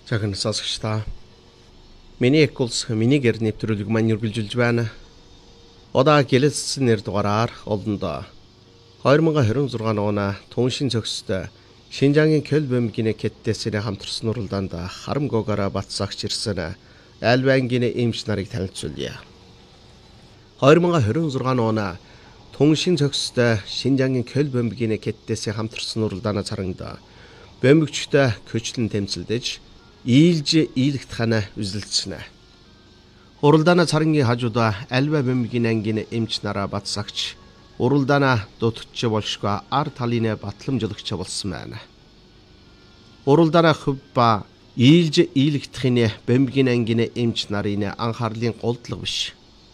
Захин сонсогчдаа миний эколс миний гэр нэвтрүүлэг маань үргэлжилж байна. Одоо гэлэлцсэн нэр дугаараар олондоо 2026 оны түншин цогцтой Шинжаангийн Көлбөмбөгийн кэттесийн хамтарсан уралдаанд харамгоогоор батсагч ирсэн альвангийн эмч нарыг танилцуулъя. 2026 оны түншин цогцтой Шинжаангийн Көлбөмбөгийн кэттесийн хамтарсан уралдааны царангад бөмбөгчтэй көчлөн тэмцэлдэж ийлж ийлэгдхана үзэлцэнэ. Уралдааны царангийн хажуудаа альва бөмбөгийн ангийн эмч нараа батсагч уралдаана дутгч болшгүй ар талын батламжлагч болсон байна. Уралдаана хөв ба ийлж ийлэгдэхний бөмбөгийн ангийн эмч нарын анхаарлын голдлого биш.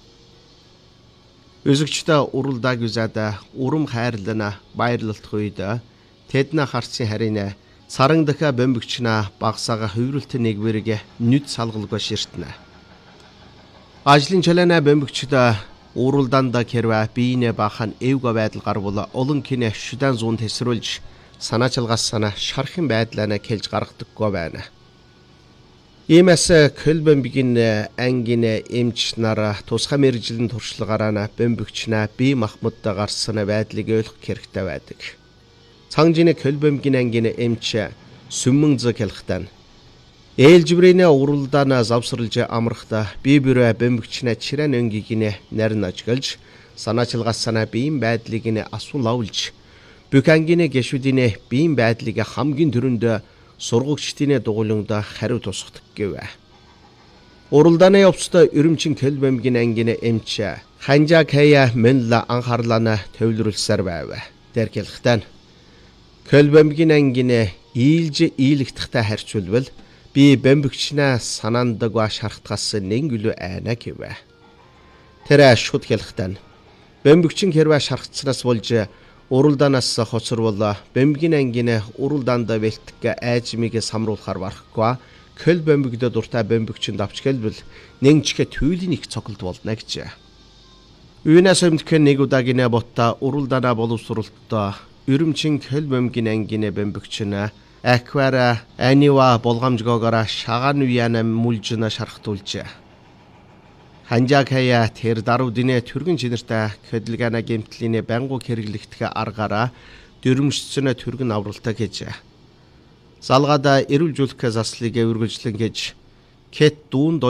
Үзэгчтэй уралдааг үзээд урам хайрлана баярлалдах үед тэдний харцын харин царан дахиа бөмбөгчнө багсаага хувирлт нэгвэрэг нүд салгалгүй ширтнэ. Ажлын чалаана бөмбөгчд уралдаанд хэрвээ биенэ бахан эвгүй байдал гарвал олон кинэ шүдэн зүүн тесрүүлж санаачилгаасана шархын байдлаа хэлж гаргадаггүй байна. Иймээс Көлбөмбөгийн ангийн эмч нар тусгай мэргэжлийн туршлагаараа бөмбөгчнө бие махбодтой гарсан байдлыг ойлгох хэрэгтэй байдаг. Цангжины Көлбөмбөгийн ангийн эмч сүмэн зэг хэлхтэн ээлжбэрийн уралдаана завсарлж амрахта бие бүрээ бөмбөгчнө чирэн өнгигийн нарин ажиглаж санаачилгаасана биеийн байдлыг асуун лавлж бүхангийн гişүдийн биеийн байдлыг хамгийн түрүүнд сургагчдын дугуйлангад хариу тусгадаг гэв. Уралдааны явцад Өрөмчин Көлбөмбөгийн ангийн эмч Ханжаа Кая Мэнла анхаарлаа төвлөрүүлсээр байв. Тэр хэлхтэн Көлбөмбөгийн ангийн ийлж ийлэгдэхтэй харьцуулбал би бөмбөгчнө санаандаг ба шархтгаас нэнгүлүү айна гэв. Тэр шууд хэлэхдээ бөмбөгчин хэрвээ шархтснаас болж уралдаанаас хоцорвол бөмбөгийн ангийн уралдаанд бэлтгэх айжмыг самруулахар барахгүй Көлбөмбөгдө дуртай бөмбөгчин давч гэлбэл нэнчгэ түйлийн их цоглд болно гэж. Үүнээс өмнөх нэг удаагийн ботта уралдаана боловсруулалтаа Өрөмчин Көлбөмбөгийн ангийн бөмбөгчнө аквара анива болгоомжгоогоор шагаан уяна мүлжнэ шархтуулж Ханжаа Кая тэр даруудын түргэн чинэртэй хөдөлгөөний гэмтлийн бангуу хэрэглэгдэх аргаараа дөрмөжцөн түргэн авралтай гэж залгада эрүүлжүүлэх заслыг үргэлжлэн гэж кет дүүн